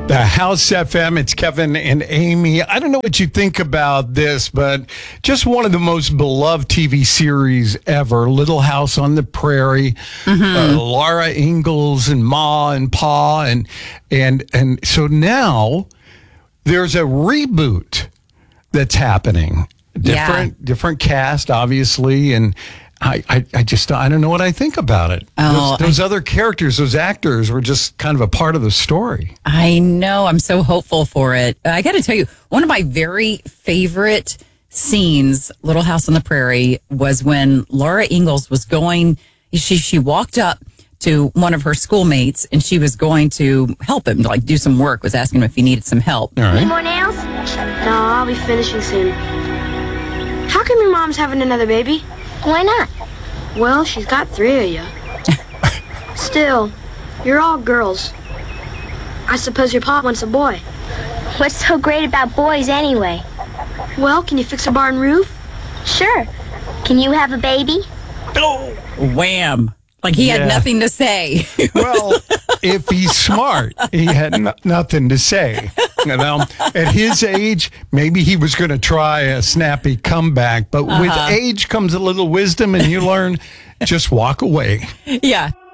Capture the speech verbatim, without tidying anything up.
The House F M, it's Kevin and Amy. I don't know what you think about this, but just one of the most beloved T V series ever, Little House on the Prairie. Mm-hmm. Uh, Laura Ingalls and Ma and Pa. And, and, and so now there's a reboot that's happening. Different, yeah. different cast, obviously. And I, I, I just, I don't know what I think about it. Oh, those those I, other characters, those actors were just kind of a part of the story. I know. I'm so hopeful for it. I got to tell you, one of my very favorite scenes, Little House on the Prairie, was when Laura Ingalls was going, she, she walked up to one of her schoolmates and she was going to help him, to like do some work, was asking him if he needed some help. All right. Any more nails? No, I'll be finishing soon. How come your mom's having another baby? Why not? Well, she's got three of you. Still, you're all girls. I suppose your pop wants a boy. What's so great about boys anyway? Well, can you fix a barn roof? Sure. Can you have a baby? Oh, wham. Like he Yeah. had nothing to say. Well, if he's smart, he had no- nothing to say. You know, at his age, maybe he was going to try a snappy comeback, but uh-huh. with age comes a little wisdom, and you learn just walk away. Yeah.